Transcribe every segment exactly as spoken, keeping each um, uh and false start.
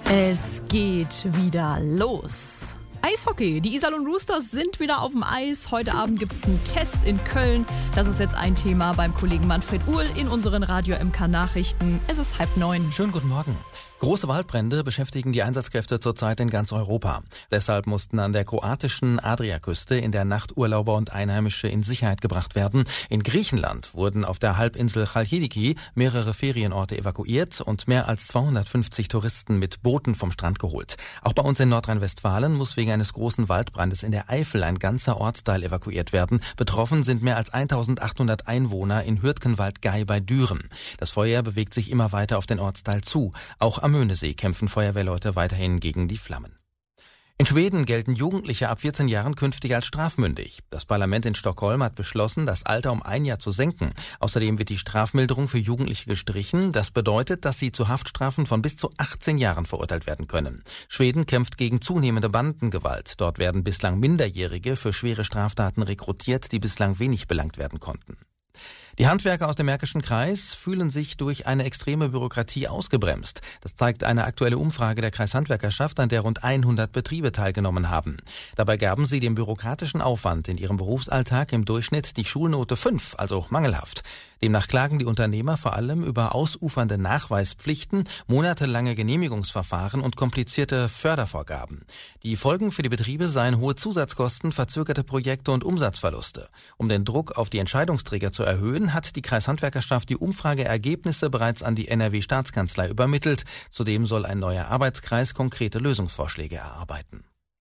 Es geht wieder los. Eishockey. Die Iserlohn Roosters sind wieder auf dem Eis. Heute Abend gibt es einen Test in Köln. Das ist jetzt ein Thema beim Kollegen Manfred Uhl in unseren Radio M K Nachrichten. Es ist halb neun. Schönen guten Morgen. Große Waldbrände beschäftigen die Einsatzkräfte zurzeit in ganz Europa. Deshalb mussten an der kroatischen Adriaküste in der Nacht Urlauber und Einheimische in Sicherheit gebracht werden. In Griechenland wurden auf der Halbinsel Chalkidiki mehrere Ferienorte evakuiert und mehr als zweihundertfünfzig Touristen mit Booten vom Strand geholt. Auch bei uns in Nordrhein-Westfalen muss wegen eines großen Waldbrandes in der Eifel ein ganzer Ortsteil evakuiert werden. Betroffen sind mehr als eintausendachthundert Einwohner in Hürtgenwald-Gei bei Düren. Das Feuer bewegt sich immer weiter auf den Ortsteil zu. Auch am Möhnesee kämpfen Feuerwehrleute weiterhin gegen die Flammen. In Schweden gelten Jugendliche ab vierzehn Jahren künftig als strafmündig. Das Parlament in Stockholm hat beschlossen, das Alter um ein Jahr zu senken. Außerdem wird die Strafmilderung für Jugendliche gestrichen. Das bedeutet, dass sie zu Haftstrafen von bis zu achtzehn Jahren verurteilt werden können. Schweden kämpft gegen zunehmende Bandengewalt. Dort werden bislang Minderjährige für schwere Straftaten rekrutiert, die bislang wenig belangt werden konnten. Die Handwerker aus dem Märkischen Kreis fühlen sich durch eine extreme Bürokratie ausgebremst. Das zeigt eine aktuelle Umfrage der Kreishandwerkerschaft, an der rund hundert Betriebe teilgenommen haben. Dabei gaben sie dem bürokratischen Aufwand in ihrem Berufsalltag im Durchschnitt die Schulnote fünf, also mangelhaft. Demnach klagen die Unternehmer vor allem über ausufernde Nachweispflichten, monatelange Genehmigungsverfahren und komplizierte Fördervorgaben. Die Folgen für die Betriebe seien hohe Zusatzkosten, verzögerte Projekte und Umsatzverluste. Um den Druck auf die Entscheidungsträger zu erhöhen, hat die Kreishandwerkerschaft die Umfrageergebnisse bereits an die N R W-Staatskanzlei übermittelt. Zudem soll ein neuer Arbeitskreis konkrete Lösungsvorschläge erarbeiten.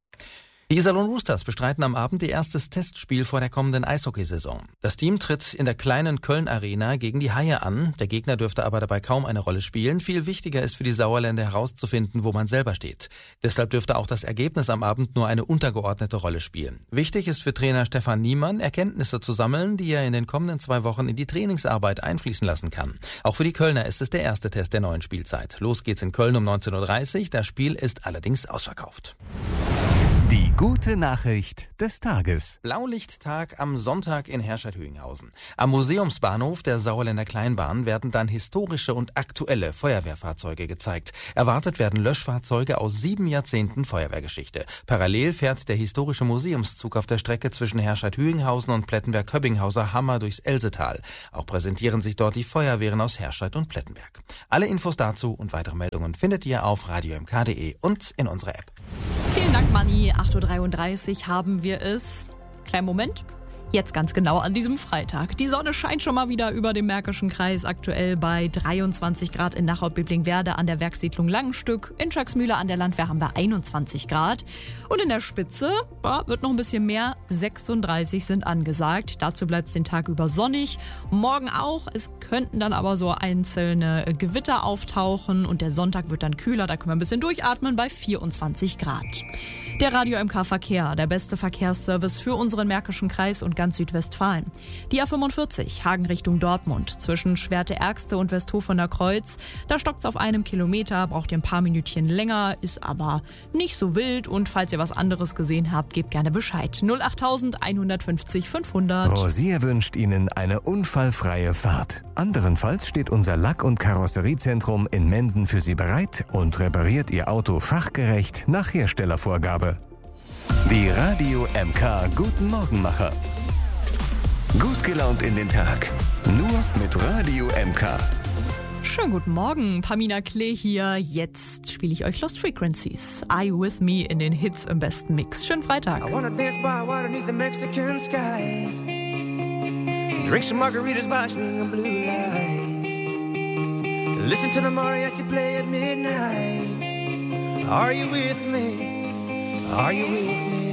Die Iserlohn Roosters bestreiten am Abend ihr erstes Testspiel vor der kommenden Eishockeysaison. Das Team tritt in der kleinen Köln-Arena gegen die Haie an. Der Gegner dürfte aber dabei kaum eine Rolle spielen. Viel wichtiger ist für die Sauerländer herauszufinden, wo man selber steht. Deshalb dürfte auch das Ergebnis am Abend nur eine untergeordnete Rolle spielen. Wichtig ist für Trainer Stefan Niemann, Erkenntnisse zu sammeln, die er in den kommenden zwei Wochen in die Trainingsarbeit einfließen lassen kann. Auch für die Kölner ist es der erste Test der neuen Spielzeit. Los geht's in Köln um neunzehn Uhr dreißig. Das Spiel ist allerdings ausverkauft. Die gute Nachricht des Tages. Blaulichttag am Sonntag in Herscheid-Hüinghausen. Am Museumsbahnhof der Sauerländer Kleinbahn werden dann historische und aktuelle Feuerwehrfahrzeuge gezeigt. Erwartet werden Löschfahrzeuge aus sieben Jahrzehnten Feuerwehrgeschichte. Parallel fährt der historische Museumszug auf der Strecke zwischen Herscheid-Hüinghausen und Plettenberg-Köbbinghauser Hammer durchs Elsetal. Auch präsentieren sich dort die Feuerwehren aus Herscheid und Plettenberg. Alle Infos dazu und weitere Meldungen findet ihr auf radio m k punkt d e und in unserer App. Vielen Dank, Manni. acht Uhr dreiunddreißig haben wir es. Kleinen Moment. Jetzt ganz genau an diesem Freitag. Die Sonne scheint schon mal wieder über dem Märkischen Kreis, aktuell bei dreiundzwanzig Grad in Nachau-Biblingwerde an der Werkssiedlung Langenstück. In Schacksmühle an der Landwehr haben wir einundzwanzig Grad. Und in der Spitze ja, wird noch ein bisschen mehr, sechsunddreißig sind angesagt. Dazu bleibt es den Tag über sonnig. Morgen auch. Es könnten dann aber so einzelne Gewitter auftauchen und der Sonntag wird dann kühler. Da können wir ein bisschen durchatmen bei vierundzwanzig Grad. Der Radio M K Verkehr, der beste Verkehrsservice für unseren Märkischen Kreis und ganz Südwestfalen. Die A fünfundvierzig, Hagen Richtung Dortmund, zwischen Schwerte-Ärgste und Westhofener Kreuz. Da stockt's auf einem Kilometer, braucht ihr ein paar Minütchen länger, ist aber nicht so wild. Und falls ihr was anderes gesehen habt, gebt gerne Bescheid. null acht eins fünf null fünfhundert. Rosier wünscht Ihnen eine unfallfreie Fahrt. Anderenfalls steht unser Lack- und Karosseriezentrum in Menden für Sie bereit und repariert Ihr Auto fachgerecht nach Herstellervorgabe. Die Radio M K Guten Morgenmacher. Gut gelaunt in den Tag. Nur mit Radio M K. Schönen guten Morgen, Pamina Klee hier. Jetzt spiele ich euch Lost Frequencies. Are You With Me in den Hits im besten Mix. Schönen Freitag. I wanna dance by water beneath the Mexican sky. Drink some margaritas by swinging blue lights. Listen to the mariachi play at midnight. Are you with me? Are you with me?